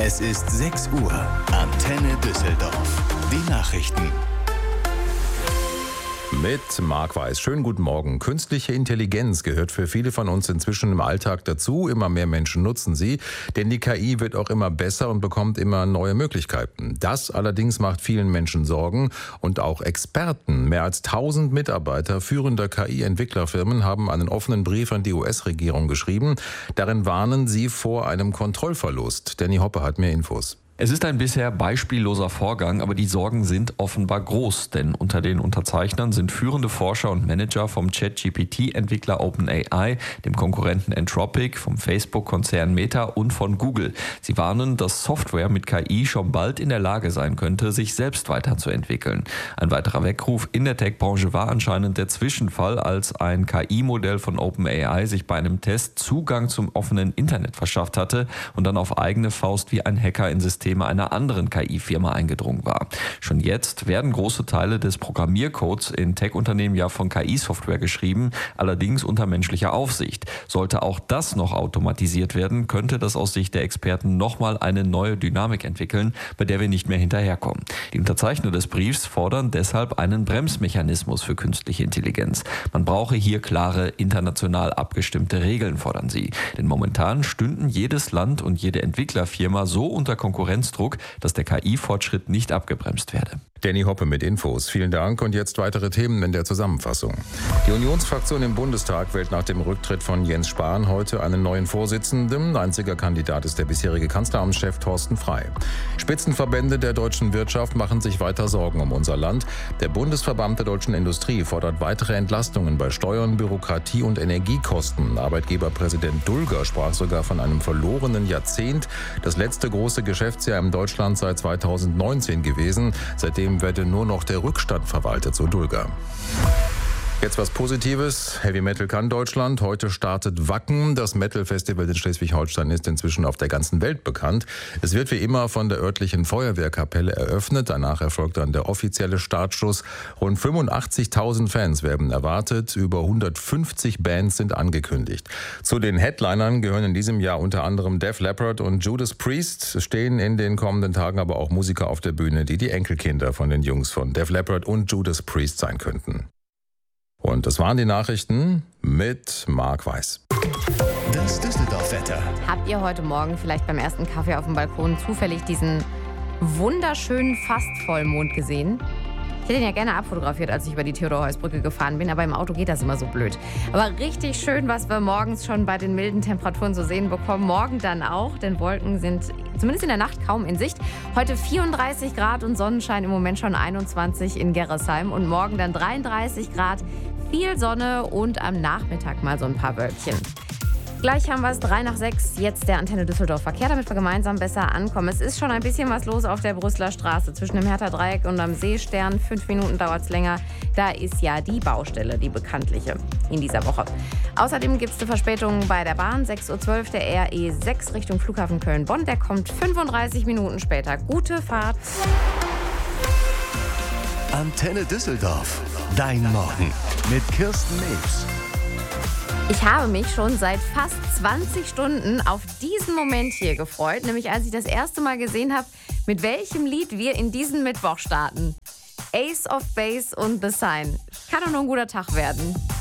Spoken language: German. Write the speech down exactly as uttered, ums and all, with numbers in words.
Es ist sechs Uhr. Antenne Düsseldorf. Die Nachrichten. Mit Marc Weiß. Schönen guten Morgen. Künstliche Intelligenz gehört für viele von uns inzwischen im Alltag dazu. Immer mehr Menschen nutzen sie, denn die K I wird auch immer besser und bekommt immer neue Möglichkeiten. Das allerdings macht vielen Menschen Sorgen und auch Experten. Mehr als tausend Mitarbeiter führender K I-Entwicklerfirmen haben einen offenen Brief an die U S-Regierung geschrieben. Darin warnen sie vor einem Kontrollverlust. Danny Hoppe hat mehr Infos. Es ist ein bisher beispielloser Vorgang, aber die Sorgen sind offenbar groß, denn unter den Unterzeichnern sind führende Forscher und Manager vom Chat-G P T-Entwickler OpenAI, dem Konkurrenten Anthropic, vom Facebook-Konzern Meta und von Google. Sie warnen, dass Software mit K I schon bald in der Lage sein könnte, sich selbst weiterzuentwickeln. Ein weiterer Weckruf in der Tech-Branche war anscheinend der Zwischenfall, als ein K I-Modell von OpenAI sich bei einem Test Zugang zum offenen Internet verschafft hatte und dann auf eigene Faust wie ein Hacker in System einer anderen K I-Firma eingedrungen war. Schon jetzt werden große Teile des Programmiercodes in Tech-Unternehmen ja von K I-Software geschrieben, allerdings unter menschlicher Aufsicht. Sollte auch das noch automatisiert werden, könnte das aus Sicht der Experten nochmal eine neue Dynamik entwickeln, bei der wir nicht mehr hinterherkommen. Die Unterzeichner des Briefs fordern deshalb einen Bremsmechanismus für künstliche Intelligenz. Man brauche hier klare, international abgestimmte Regeln, fordern sie. Denn momentan stünden jedes Land und jede Entwicklerfirma so unter Konkurrenzdruck, dass der K I-Fortschritt nicht abgebremst werde. Danny Hoppe mit Infos. Vielen Dank und jetzt weitere Themen in der Zusammenfassung. Die Unionsfraktion im Bundestag wählt nach dem Rücktritt von Jens Spahn heute einen neuen Vorsitzenden. Einziger Kandidat ist der bisherige Kanzleramtschef Thorsten Frey. Spitzenverbände der deutschen Wirtschaft machen sich weiter Sorgen um unser Land. Der Bundesverband der deutschen Industrie fordert weitere Entlastungen bei Steuern, Bürokratie und Energiekosten. Arbeitgeberpräsident Dulger sprach sogar von einem verlorenen Jahrzehnt. Das letzte große Geschäftsjahr in Deutschland seit zweitausendneunzehn gewesen. Seitdem werde nur noch der Rückstand verwaltet, so Dulger. Jetzt was Positives. Heavy Metal kann Deutschland. Heute startet Wacken. Das Metal-Festival in Schleswig-Holstein ist inzwischen auf der ganzen Welt bekannt. Es wird wie immer von der örtlichen Feuerwehrkapelle eröffnet. Danach erfolgt dann der offizielle Startschuss. Rund fünfundachtzigtausend Fans werden erwartet. Über hundertfünfzig Bands sind angekündigt. Zu den Headlinern gehören in diesem Jahr unter anderem Def Leppard und Judas Priest. Es stehen in den kommenden Tagen aber auch Musiker auf der Bühne, die die Enkelkinder von den Jungs von Def Leppard und Judas Priest sein könnten. Und das waren die Nachrichten mit Marc Weiß. Das Düsseldorf-Wetter. Habt ihr heute Morgen vielleicht beim ersten Kaffee auf dem Balkon zufällig diesen wunderschönen Fast-Vollmond gesehen? Ich hätte ihn ja gerne abfotografiert, als ich über die Theodor-Heuss-Brücke gefahren bin, aber im Auto geht das immer so blöd. Aber richtig schön, was wir morgens schon bei den milden Temperaturen zu sehen bekommen. Morgen dann auch, denn Wolken sind zumindest in der Nacht kaum in Sicht. Heute vierunddreißig Grad und Sonnenschein, im Moment schon einundzwanzig in Gerresheim. Und morgen dann dreiunddreißig Grad, viel Sonne und am Nachmittag mal so ein paar Wölkchen. Gleich haben wir es drei nach sechs, jetzt der Antenne Düsseldorf Verkehr, damit wir gemeinsam besser ankommen. Es ist schon ein bisschen was los auf der Brüsseler Straße zwischen dem Hertha-Dreieck und am Seestern. Fünf Minuten dauert es länger. Da ist ja die Baustelle, die bekanntliche in dieser Woche. Außerdem gibt es eine Verspätung bei der Bahn. sechs Uhr zwölf, der R E sechs Richtung Flughafen Köln-Bonn. Der kommt fünfunddreißig Minuten später. Gute Fahrt. Antenne Düsseldorf. Dein Morgen mit Kirsten News. Ich habe mich schon seit fast zwanzig Stunden auf diesen Moment hier gefreut, nämlich als ich das erste Mal gesehen habe, mit welchem Lied wir in diesen Mittwoch starten. Ace of Base und The Sign. Kann doch nur ein guter Tag werden.